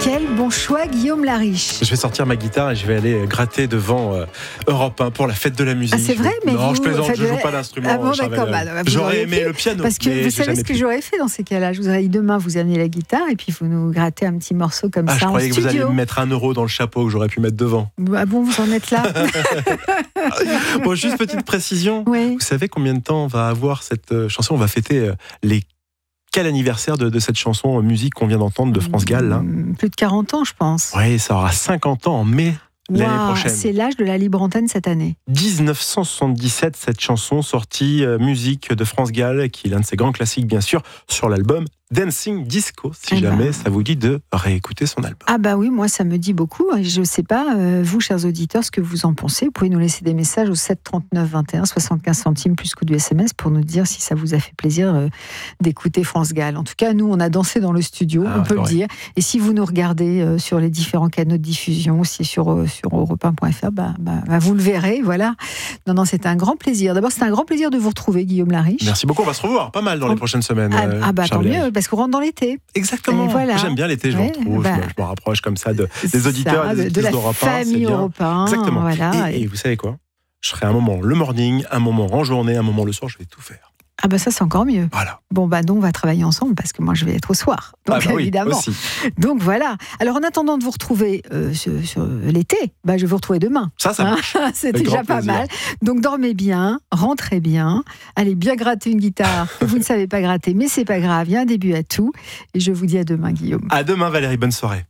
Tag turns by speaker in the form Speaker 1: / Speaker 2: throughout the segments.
Speaker 1: Quel bon choix, Guillaume Lariche.
Speaker 2: Je vais sortir ma guitare et je vais aller gratter devant Europe 1 pour la fête de la musique.
Speaker 1: Ah, c'est vrai, mais
Speaker 2: non,
Speaker 1: vous,
Speaker 2: je plaisante, je joue pas d'instrument.
Speaker 1: Ah bon, d'accord.
Speaker 2: J'aurais aimé le piano.
Speaker 1: Parce que vous savez ce que j'aurais fait dans ces cas-là. Je vous aurais dit demain, vous amenez la guitare et puis vous nous grattez un petit morceau comme ça en studio.
Speaker 2: Je croyais que vous alliez me mettre 1 euro dans le chapeau que j'aurais pu mettre devant.
Speaker 1: Ah bon, vous en êtes là.
Speaker 2: Bon, juste petite précision.
Speaker 1: Oui.
Speaker 2: Vous savez combien de temps on va avoir cette chanson? On va fêter quel anniversaire de cette chanson musique qu'on vient d'entendre de France Gall là?
Speaker 1: Plus de 40 ans, je pense.
Speaker 2: Oui, ça aura 50 ans en mai l'année prochaine.
Speaker 1: C'est l'âge de la libre antenne cette année.
Speaker 2: 1977, cette chanson sortie musique de France Gall, qui est l'un de ses grands classiques bien sûr, sur l'album Dancing Disco, si jamais ça vous dit de réécouter son album.
Speaker 1: Ah bah oui, moi ça me dit beaucoup. Je ne sais pas, vous chers auditeurs, ce que vous en pensez. Vous pouvez nous laisser des messages au 7 39 21, 75 centimes plus coût du SMS pour nous dire si ça vous a fait plaisir d'écouter France Gall. En tout cas, nous on a dansé dans le studio, on peut le dire. Et si vous nous regardez sur les différents canaux de diffusion, aussi sur europe1.fr, vous le verrez, voilà. Non, c'est un grand plaisir. D'abord, c'est un grand plaisir de vous retrouver, Guillaume Lariche.
Speaker 2: Merci beaucoup, on va se revoir pas mal dans les prochaines semaines.
Speaker 1: Tant mieux, parce qu'on rentre dans l'été.
Speaker 2: Exactement.
Speaker 1: Voilà.
Speaker 2: J'aime bien l'été, je me retrouve, je me rapproche comme ça des auditeurs et des auditrices d'Europe 1.
Speaker 1: De la famille Europe 1.
Speaker 2: Exactement.
Speaker 1: Voilà.
Speaker 2: Et vous savez quoi? Je ferai un moment le morning, un moment en journée, un moment le soir, je vais tout faire.
Speaker 1: Ah bah ça c'est encore mieux.
Speaker 2: Voilà.
Speaker 1: Bon nous on va travailler ensemble parce que moi je vais être au soir. Donc évidemment.
Speaker 2: Aussi.
Speaker 1: Donc voilà. Alors en attendant de vous retrouver sur l'été, je vais vous retrouver demain.
Speaker 2: Ça marche.
Speaker 1: C'est déjà pas mal. Donc dormez bien, rentrez bien, allez bien gratter une guitare que vous ne savez pas gratter, mais c'est pas grave, il y a un début à tout. Et je vous dis à demain, Guillaume.
Speaker 2: À demain Valérie, bonne soirée.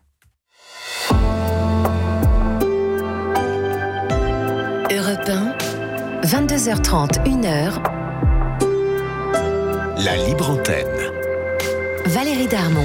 Speaker 3: Europe 1, 22h30, 1h.
Speaker 4: La libre antenne.
Speaker 3: Valérie Darmon.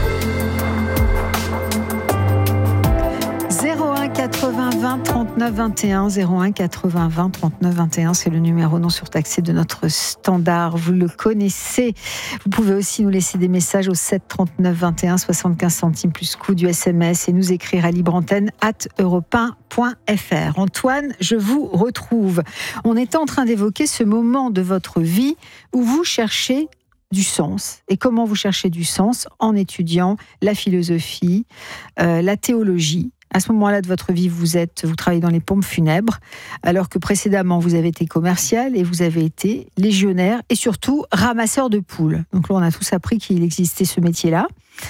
Speaker 1: 01 80 20 39 21, 01 80 20 39 21, c'est le numéro non surtaxé de notre standard, vous le connaissez. Vous pouvez aussi nous laisser des messages au 7 39 21, 75 centimes plus coût du SMS et nous écrire à libreantenne@europe1.fr. Antoine, je vous retrouve. On était en train d'évoquer ce moment de votre vie où vous cherchez du sens. Et comment vous cherchez du sens? En étudiant la philosophie, la théologie. À ce moment-là de votre vie, vous travaillez dans les pompes funèbres, alors que précédemment, vous avez été commercial et vous avez été légionnaire et surtout ramasseur de poules. Donc là, on a tous appris qu'il existait ce métier-là.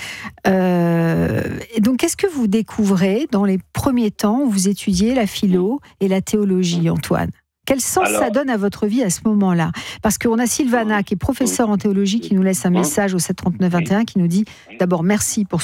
Speaker 1: Et donc, qu'est-ce que vous découvrez dans les premiers temps où vous étudiez la philo et la théologie, Antoine? Quel sens ça donne à votre vie à ce moment-là? Parce qu'on a Sylvana, qui est professeure en théologie, qui nous laisse un message au 7 39 21, qui nous dit d'abord merci pour